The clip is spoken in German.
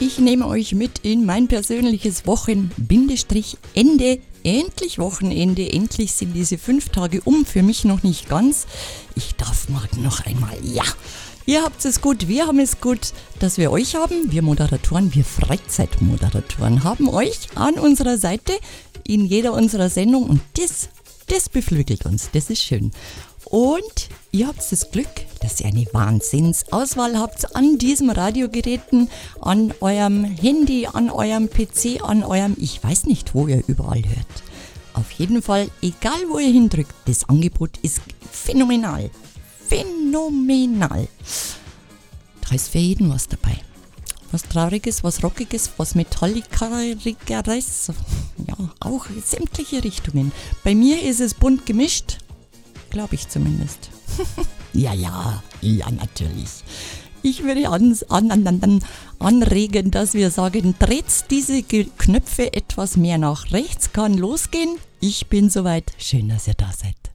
Ich nehme euch mit in mein persönliches Ende. Endlich Wochenende, endlich sind diese 5 Tage für mich noch nicht ganz. Ich darf morgen noch einmal, ja. Ihr habt es gut, wir haben es gut, dass wir euch haben. Wir Moderatoren, wir Freizeitmoderatoren haben euch an unserer Seite in jeder unserer Sendung und das beflügelt uns, das ist schön. Und ihr habt das Glück, dass ihr eine Wahnsinnsauswahl habt an diesen Radiogeräten, an eurem Handy, an eurem PC, an eurem, ich weiß nicht, wo ihr überall hört. Auf jeden Fall, egal wo ihr hindrückt, das Angebot ist phänomenal. Phänomenal. Da ist für jeden was dabei. Was Trauriges, was Rockiges, was Metallicares, ja, auch sämtliche Richtungen. Bei mir ist es bunt gemischt, glaube ich zumindest. Ja, natürlich. Ich würde anregen, dass wir sagen, dreht diese Knöpfe etwas mehr nach rechts, kann losgehen. Ich bin soweit. Schön, dass ihr da seid.